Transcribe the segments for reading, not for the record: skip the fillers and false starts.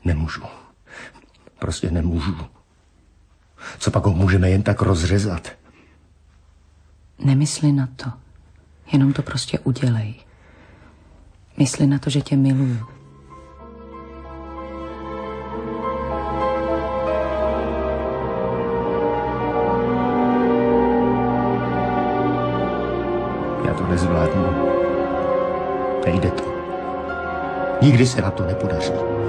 Nemůžu. Prostě nemůžu. Co pak ho můžeme jen tak rozřezat? Nemysli na to. Jenom to prostě udělej. Mysli na to, že tě miluju. Já to nezvládnu. Nejde to. Nikdy se na to nepodaří.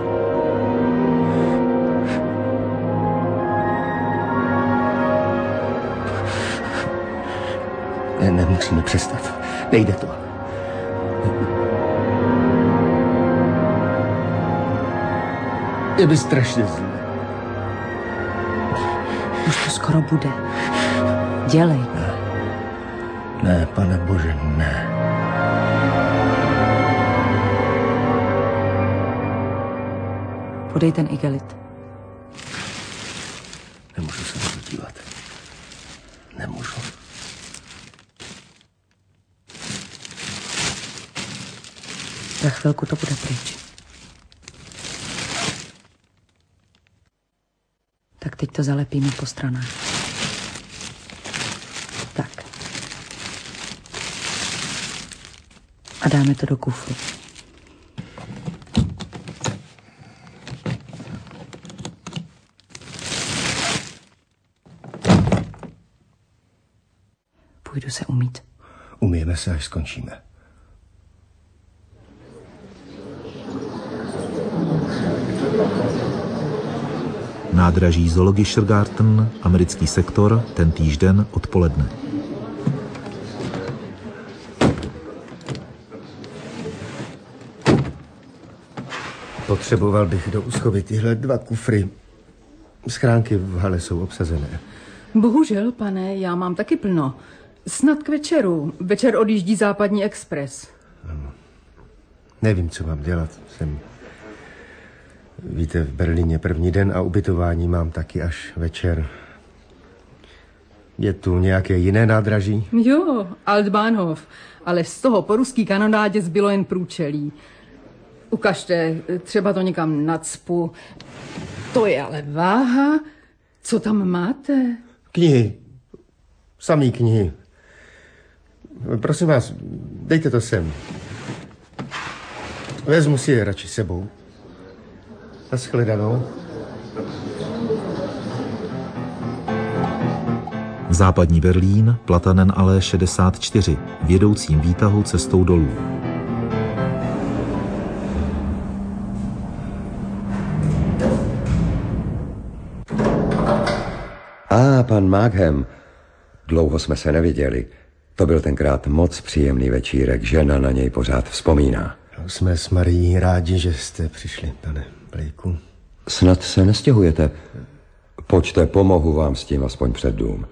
Nemusíme přestat. Nejde to. Je mi strašně zlé. Už to skoro bude. Dělej. Ne, pane Bože, ne. Podej ten igelit. Nemůžu se na to dívat. Nemůžu. Za chvilku to bude pryč. Tak teď to zalepíme po stranách. Tak. A dáme to do kufru. Půjdu se umýt. Umyjeme se, až skončíme. Nádraží Zoologischer Garten, americký sektor, ten týžden odpoledne. Potřeboval bych do úschovy tyhle 2 kufry. Schránky v hale jsou obsazené. Bohužel, pane, já mám taky plno. Snad k večeru. Večer odjíždí západní expres. Nevím, co mám dělat. Víte, v Berlíně první den a ubytování mám taky až večer. Je tu nějaké jiné nádraží? Jo, Altbahnhof. Ale z toho po ruský kanonádě zbylo jen průčelí. Ukažte, třeba to někam nacpu. To je ale váha. Co tam máte? Knihy. Samý knihy. Prosím vás, dejte to sem. Vezmu si je radši sebou. Naschledanou. Západní Berlín, Platanen Alé 64, v jedoucím výtahu cestou dolů. Pan Markham. Dlouho jsme se neviděli. To byl tenkrát moc příjemný večírek. Žena na něj pořád vzpomíná. Jsme s Marií rádi, že jste přišli, pane Blakeu. Snad se nestěhujete. Pojďte, pomohu vám s tím aspoň před dům.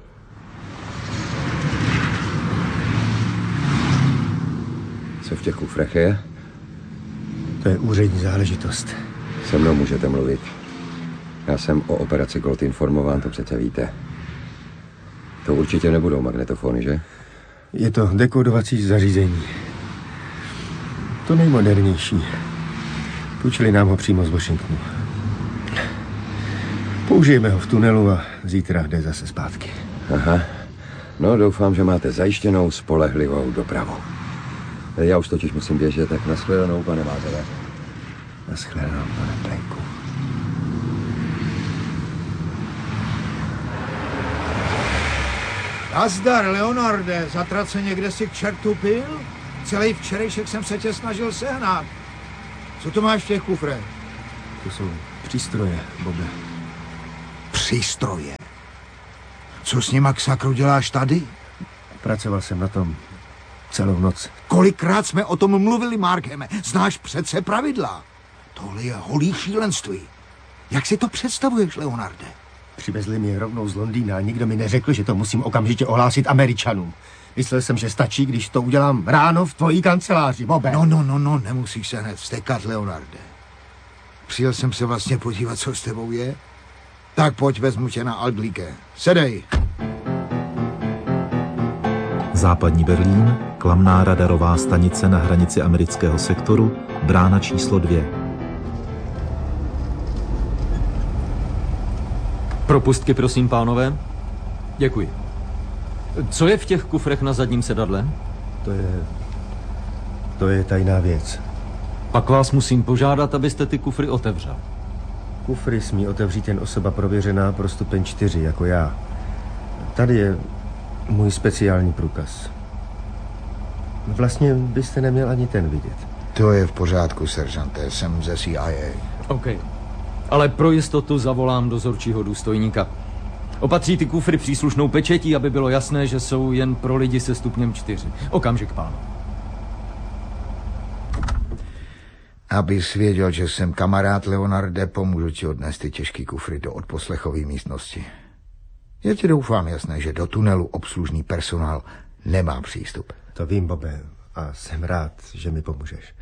Co v těch kufrech je? To je úřední záležitost. Se mnou můžete mluvit. Já jsem o operaci Gold informován, to přece víte. To určitě nebudou magnetofony, že? Je to dekodovací zařízení. To nejmodernější. Půjčili nám ho přímo z Washingtonu. Použijeme ho v tunelu a zítra jde zase zpátky. Aha. No, doufám, že máte zajištěnou spolehlivou dopravu. Já už totiž musím běžet, tak nashledanou, pane Mázere. Nashledanou, pane Blakeu. Nazdar, Leonarde, zatraceně, kde jsi k čertu pil? Celý včerejšek jsem se tě snažil sehnat. Co to máš v těch kufrech? To jsou přístroje, Bobe. Přístroje? Co s nima k sakru děláš tady? Pracoval jsem na tom celou noc. Kolikrát jsme o tom mluvili, Markhame? Znáš přece pravidla. Tohle je holý šílenství. Jak si to představuješ, Leonarde? Přivezli mě rovnou z Londýna a nikdo mi neřekl, že to musím okamžitě ohlásit Američanům. Myslel jsem, že stačí, když to udělám ráno v tvojí kanceláři, Bobe. No, nemusíš se hned vztekat, Leonarde. Přijel jsem se vlastně podívat, co s tebou je. Tak pojď, vezmu tě na Altlíke. Sedej. Západní Berlín, klamná radarová stanice na hranici amerického sektoru, brána číslo 2. Propustky, prosím, pánové. Děkuji. Co je v těch kufrech na zadním sedadle? To je tajná věc. Pak vás musím požádat, abyste ty kufry otevřel. Kufry smí otevřít jen osoba prověřená pro stupeň 4, jako já. Tady je můj speciální průkaz. Vlastně byste neměl ani ten vidět. To je v pořádku, seržante, jsem ze CIA. OK. Ale pro jistotu zavolám dozorčího důstojníka. Opatří ty kufry příslušnou pečetí, aby bylo jasné, že jsou jen pro lidi se stupněm 4. Okamžik, pánu. Abys věděl, že jsem kamarád Leonarde, pomůžu ti odnést ty těžký kufry do odposlechové místnosti. Je ti doufám jasné, že do tunelu obslužný personál nemá přístup. To vím, Bobe, a jsem rád, že mi pomůžeš.